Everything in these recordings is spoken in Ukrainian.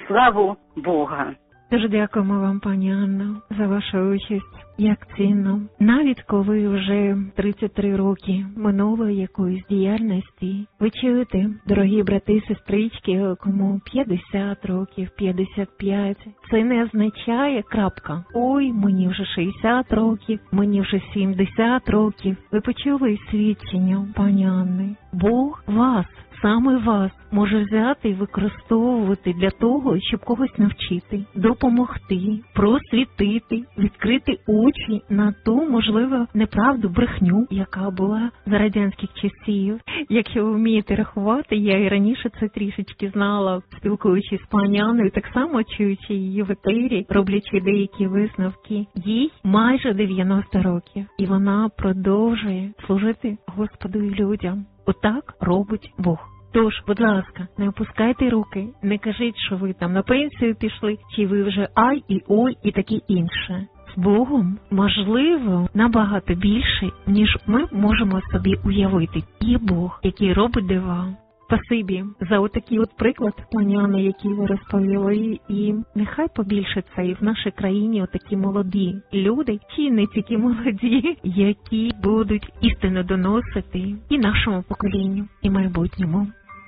славу Бога. Дуже дякуємо вам, пані Анно, за вашу участь. Як цінно. Навіть коли вже 33 роки минуло якоїсь діяльності, ви чуєте, дорогі брати і сестрички, кому 50 років, 55, це не означає крапка. Ой, мені вже 60 років, мені вже 70 років. Ви почули свідчення, пані Анни? Бог вас, саме вас, може взяти і використовувати для того, щоб когось навчити, допомогти, просвітити, відкрити очі на ту, можливо, неправду, брехню, яка була за радянських часів. Якщо ви вмієте рахувати, я і раніше це трішечки знала, спілкуючись з пані Анною, так само чуючи її в етері, роблячи деякі висновки. Їй майже 90 років, і вона продовжує служити Господу і людям. Отак робить Бог. Тож, будь ласка, не опускайте руки, не кажіть, що ви там на пенсію пішли, чи ви вже ай і ой і таке інше. З Богом, можливо, набагато більше, ніж ми можемо собі уявити. Є Бог, який робить дива. Спасибі за отакий от приклад, пані Анна, який ви розповіли, і нехай побільше це і в нашій країні отакі молоді люди, чи не тільки молоді, які будуть істину доносити і нашому поколінню, і майбутньому.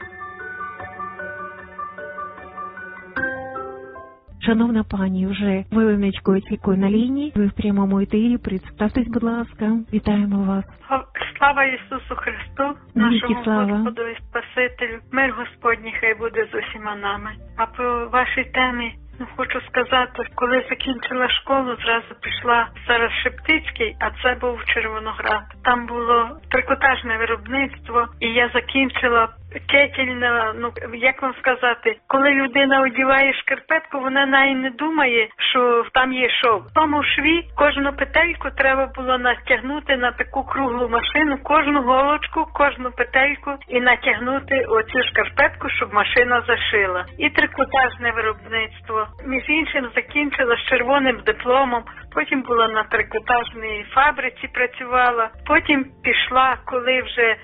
Шановна пані, вже хвилиночку очікую на лінії, ви в прямому етері, представтесь, будь ласка, вітаємо вас. Слава Ісусу Христу, нашому Господу і Спасителю, мир Господній хай буде з усіма нами. А по вашій темі хочу сказати, коли закінчила школу, зразу пішла в Старошептицький, а це був Червоноград. Там було трикотажне виробництво, і я закінчила кетельне, як вам сказати, коли людина одягає шкарпетку, вона навіть не думає, що там є шов. В тому шві кожну петельку треба було натягнути на таку круглу машину, кожну голочку, кожну петельку і натягнути оцю шкарпетку, щоб машина зашила. І трикотажне виробництво. Між іншим закінчила з червоним дипломом, потім була на трикотажній фабриці працювала, потім пішла, коли вже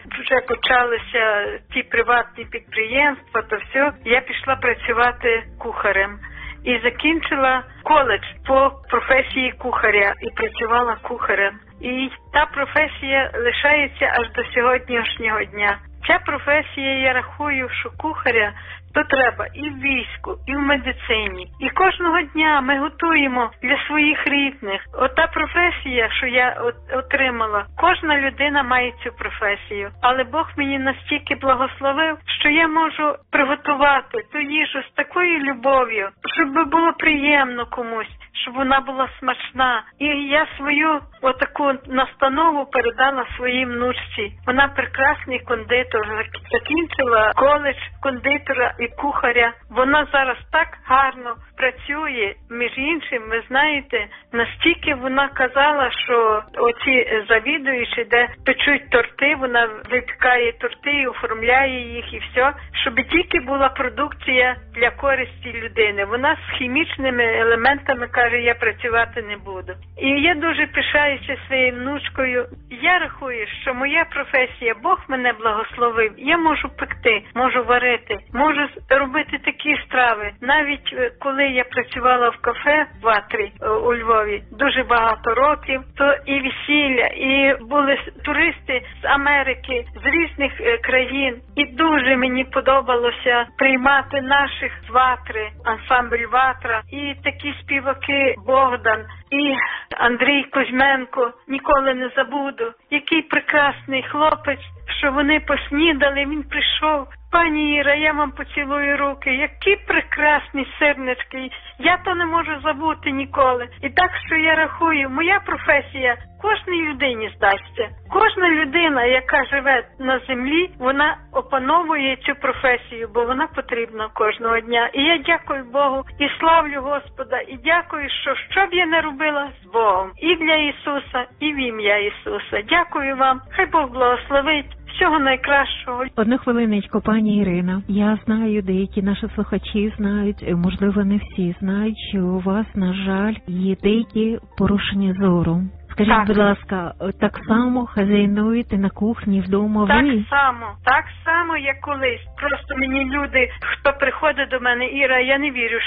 почалися ті приватні підприємства, то все, я пішла працювати кухарем. І закінчила коледж по професії кухаря і працювала кухарем. І та професія лишається аж до сьогоднішнього дня. Ця професія, я рахую, що кухаря то треба і в війську, і в медицині. І кожного дня ми готуємо для своїх рідних. Ота професія, що я отримала, кожна людина має цю професію. Але Бог мені настільки благословив, що я можу приготувати ту їжу з такою любов'ю, щоб було приємно комусь, щоб вона була смачна. І я свою отаку настанову передала своїй внучці. Вона прекрасний кондитер, закінчила коледж кондитера і кухаря. Вона зараз так гарно працює. Між іншим, ви знаєте, настільки вона казала, що оці завідуючі, де печуть торти, вона випікає торти і оформляє їх і все, щоб тільки була продукція для користі людини. Вона з хімічними елементами каже, я працювати не буду. І я дуже пишаюся своєю внучкою. Я рахую, що моя професія, Бог мене благословив. Я можу пекти, можу варити, можу робити такі страви. Навіть коли я працювала в кафе в Ватрі у Львові дуже багато років, то і весілля, і були туристи з Америки, з різних країн. І дуже мені подобалося приймати наших з Ватри, ансамбль Ватра, і такі співаки Богдан, і Андрій Кузьменко, ніколи не забуду. Який прекрасний хлопець, що вони поснідали, він прийшов. Пані Іра, я вам поцілую руки. Які прекрасні сирнички. Я то не можу забути ніколи. І так, що я рахую, моя професія кожній людині здасться. Кожна людина, яка живе на землі, вона опановує цю професію, бо вона потрібна кожного дня. І я дякую Богу, і славлю Господа, і дякую, що б я не робила з Богом. І для Ісуса, і в ім'я Ісуса. Дякую вам. Хай Бог благословить. Всього найкращого. Одну хвилиночку, пані Ірина. Я знаю, деякі наші слухачі знають, можливо, не всі знають, що у вас, на жаль, є деякі порушення зору. Скажіть, так, будь ласка, так само хазяйнуєте на кухні вдома ви? Так само, як колись. Просто мені люди, хто приходить до мене, Іра, я не вірю,